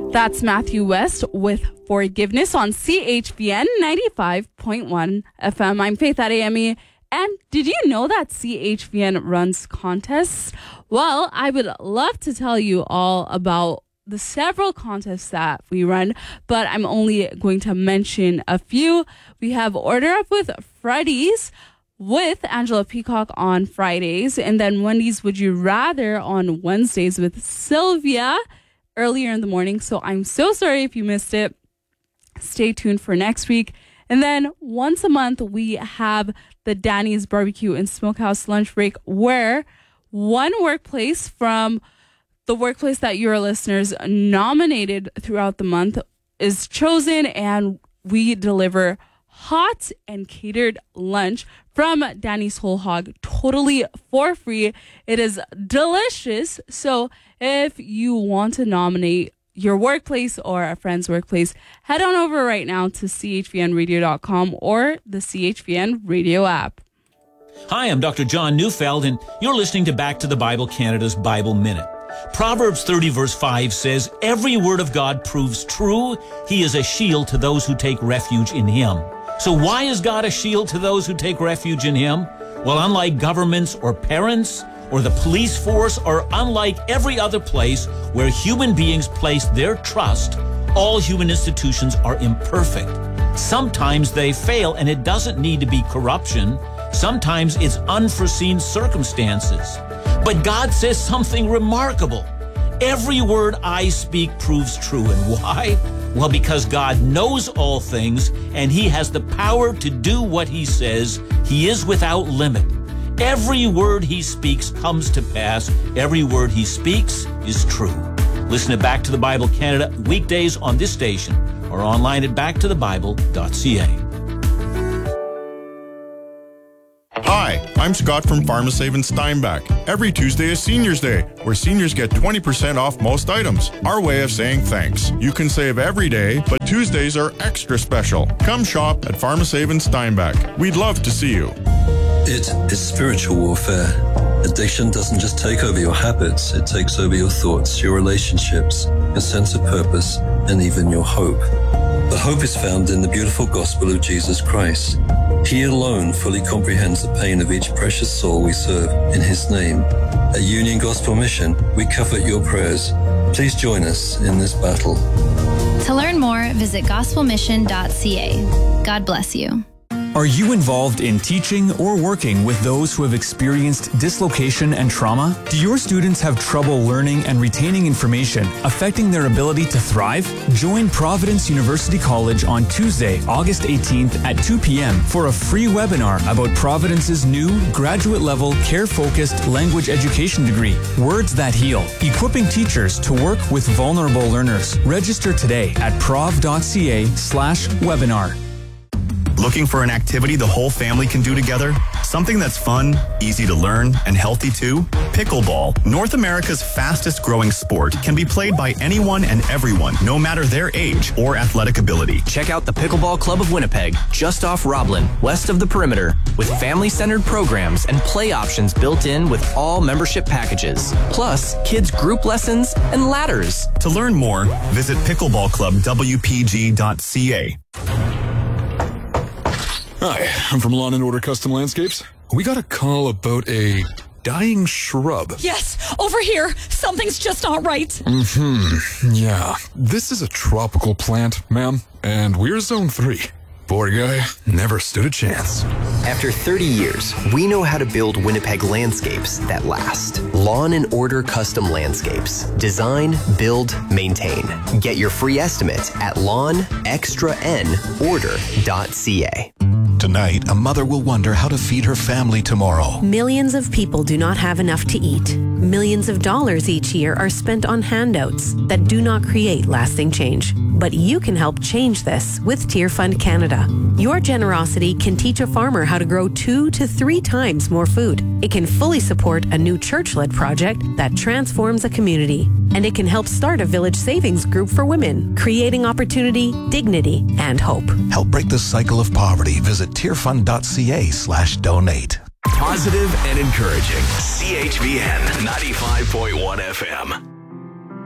That's Matthew West with Forgiveness on CHVN 95.1 FM. I'm Faith Adeyemi. And did you know that CHVN runs contests? Well, I would love to tell you all about the several contests that we run, but I'm only going to mention a few. We have Order Up with Freddy's with Angela Peacock on Fridays, and then Wendy's Would You Rather on Wednesdays with Sylvia earlier in the morning. So I'm so sorry if you missed it. Stay tuned for next week. And then once a month, we have the Danny's Barbecue and Smokehouse Lunch Break, where one workplace from the workplace that your listeners nominated throughout the month is chosen, and we deliver hot and catered lunch from Danny's Whole Hog totally for free. It is delicious. So if you want to nominate your workplace or a friend's workplace, head on over right now to chvnradio.com or the CHVN radio app. Hi, I'm Dr. John Neufeld, and you're listening to Back to the Bible Canada's Bible Minute. Proverbs 30 verse 5 says, "Every word of God proves true. He is a shield to those who take refuge in him." So why is God a shield to those who take refuge in him? Well, unlike governments or parents or the police force, or unlike every other place where human beings place their trust, all human institutions are imperfect. Sometimes they fail, and it doesn't need to be corruption. Sometimes it's unforeseen circumstances. But God says something remarkable. Every word I speak proves true. And why? Well, because God knows all things, and he has the power to do what he says. He is without limit. Every word he speaks comes to pass. Every word he speaks is true. Listen to Back to the Bible Canada weekdays on this station or online at backtothebible.ca. Hi, I'm Scott from PharmaSave in Steinbach. Every Tuesday is Seniors Day, where seniors get 20% off most items. Our way of saying thanks. You can save every day, but Tuesdays are extra special. Come shop at PharmaSave in Steinbach. We'd love to see you. It is spiritual warfare. Addiction doesn't just take over your habits, it takes over your thoughts, your relationships, your sense of purpose, and even your hope. The hope is found in the beautiful gospel of Jesus Christ. He alone fully comprehends the pain of each precious soul we serve in his name. At Union Gospel Mission, we covet your prayers. Please join us in this battle. To learn more, visit gospelmission.ca. God bless you. Are you involved in teaching or working with those who have experienced dislocation and trauma? Do your students have trouble learning and retaining information, affecting their ability to thrive? Join Providence University College on Tuesday, August 18th at 2 p.m. for a free webinar about Providence's new graduate-level, care-focused language education degree, Words That Heal, equipping teachers to work with vulnerable learners. Register today at prov.ca/webinar. Looking for an activity the whole family can do together? Something that's fun, easy to learn, and healthy too? Pickleball, North America's fastest growing sport, can be played by anyone and everyone, no matter their age or athletic ability. Check out the Pickleball Club of Winnipeg, just off Roblin, west of the perimeter, with family-centered programs and play options built in with all membership packages, plus kids' group lessons and ladders. To learn more, visit pickleballclubwpg.ca. Hi, I'm from Lawn & Order Custom Landscapes. We got a call about a dying shrub. Yes, over here. Something's just not right. Yeah, this is a tropical plant, ma'am, and we're Zone 3. Poor guy never stood a chance. After 30 years, we know how to build Winnipeg landscapes that last. Lawn & Order Custom Landscapes. Design, build, maintain. Get your free estimate at lawnextranorder.ca. Tonight, a mother will wonder how to feed her family tomorrow. Millions of people do not have enough to eat. Millions of dollars each year are spent on handouts that do not create lasting change. But you can help change this with Tear Fund Canada. Your generosity can teach a farmer how to grow 2 to 3 times more food. It can fully support a new church-led project that transforms a community. And it can help start a village savings group for women, creating opportunity, dignity, and hope. Help break the cycle of poverty. Visit tearfund.ca/donate. Positive and encouraging. CHVN 95.1 FM.